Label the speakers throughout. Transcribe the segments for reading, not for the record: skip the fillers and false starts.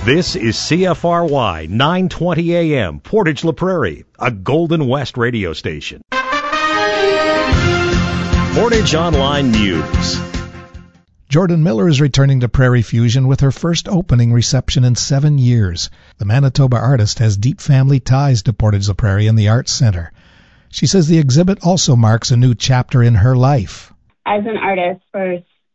Speaker 1: This is CFRY 920 AM, Portage La Prairie, a Golden West radio station. Portage Online News.
Speaker 2: Jordan Miller is returning to Prairie Fusion with her first opening reception in 7 years. The Manitoba artist has deep family ties to Portage La Prairie and the Arts Centre. She says the exhibit also marks a new chapter in her life.
Speaker 3: As an artist for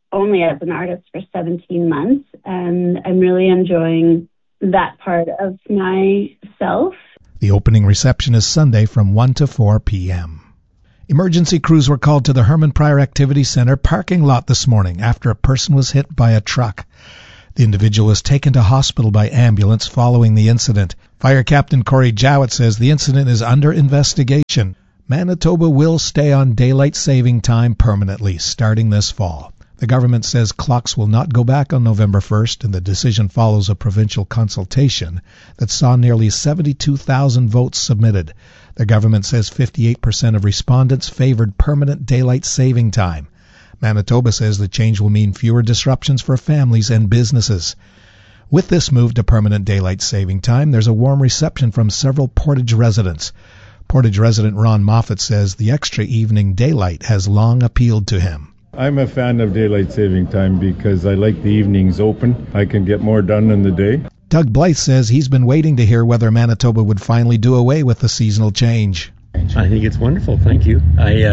Speaker 3: 17 months, and I'm really enjoying that part of myself.
Speaker 2: The opening reception is Sunday from 1 to 4 p.m. Emergency crews were called to the Herman Pryor Activity Center parking lot this morning after a person was hit by a truck. The individual was taken to hospital by ambulance following the incident. Fire Captain Corey Jowett says the incident is under investigation. Manitoba will stay on daylight saving time permanently starting this fall. The government says clocks will not go back on November 1st, and the decision follows a provincial consultation that saw nearly 72,000 votes submitted. The government says 58% of respondents favored permanent daylight saving time. Manitoba says the change will mean fewer disruptions for families and businesses. With this move to permanent daylight saving time, there's a warm reception from several Portage residents. Portage resident Ron Moffat says the extra evening daylight has long appealed to him.
Speaker 4: I'm a fan of daylight saving time because I like the evenings open. I can get more done in the day.
Speaker 2: Doug Blythe says he's been waiting to hear whether Manitoba would finally do away with the seasonal change.
Speaker 5: I think it's wonderful, thank you.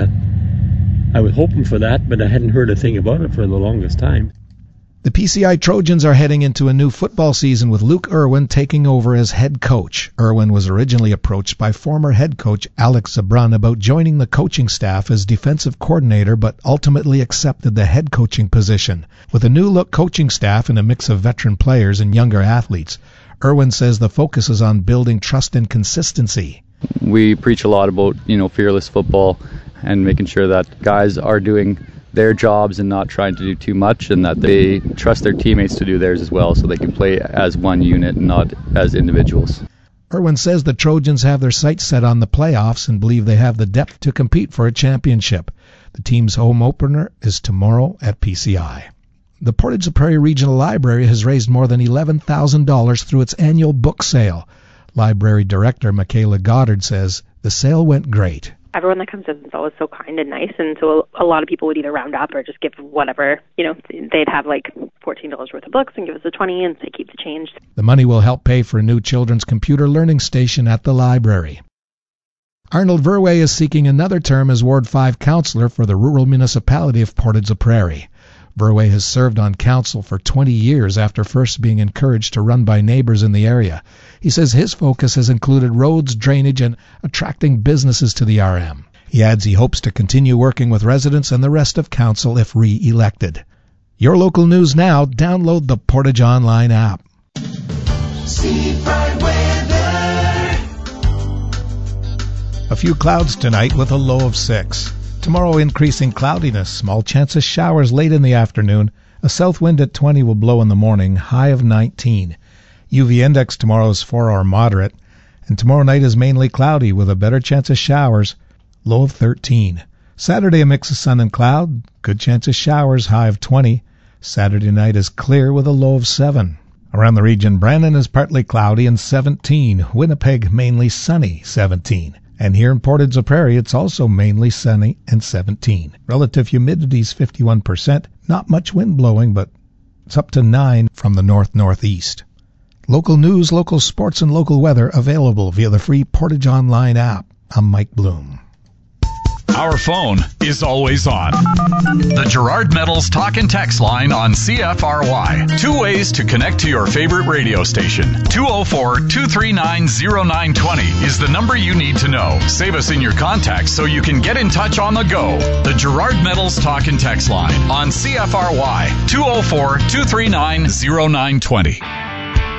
Speaker 5: I was hoping for that, but I hadn't heard a thing about it for the longest time.
Speaker 2: The PCI Trojans are heading into a new football season with Luke Irwin taking over as head coach. Irwin was originally approached by former head coach Alex Zabrun about joining the coaching staff as defensive coordinator, but ultimately accepted the head coaching position. With a new-look coaching staff and a mix of veteran players and younger athletes, Irwin says the focus is on building trust and consistency.
Speaker 6: We preach a lot about, fearless football and making sure that guys are doing their jobs and not trying to do too much, and that they trust their teammates to do theirs as well so they can play as one unit and not as individuals.
Speaker 2: Irwin says the Trojans have their sights set on the playoffs and believe they have the depth to compete for a championship. The team's home opener is tomorrow at PCI. The Portage La Prairie Regional Library has raised more than $11,000 through its annual book sale. Library Director Michaela Goddard says the sale went great.
Speaker 7: Everyone that comes in is always so kind and nice, and so a lot of people would either round up or just give whatever, they'd have like $14 worth of books and give us the $20 and say keep the change.
Speaker 2: The money will help pay for a new children's computer learning station at the library. Arnold Verwey is seeking another term as Ward 5 councillor for the rural municipality of Portage La Prairie. Verwey has served on council for 20 years after first being encouraged to run by neighbors in the area. He says his focus has included roads, drainage, and attracting businesses to the RM. He adds he hopes to continue working with residents and the rest of council if re-elected. Your local news now. Download the Portage Online app. A few clouds tonight with a low of 6. Tomorrow, increasing cloudiness, small chance of showers late in the afternoon. A south wind at 20 will blow in the morning, high of 19. UV index tomorrow is 4 or moderate, and tomorrow night is mainly cloudy with a better chance of showers, low of 13. Saturday, a mix of sun and cloud, good chance of showers, high of 20. Saturday night is clear with a low of 7. Around the region, Brandon is partly cloudy and 17. Winnipeg, mainly sunny, 17. And here in Portage La Prairie, it's also mainly sunny and 17. Relative humidity is 51%. Not much wind blowing, but it's up to 9 from the north-northeast. Local news, local sports, and local weather available via the free Portage Online app. I'm Mike Bloom.
Speaker 8: Our phone is always on. The Gerard Metals talk and text line on CFRY. 2 ways to connect to your favorite radio station. 204-239-0920 is the number you need to know. Save us in your contacts so you can get in touch on the go. The Gerard Metals talk and text line on CFRY. 204-239-0920.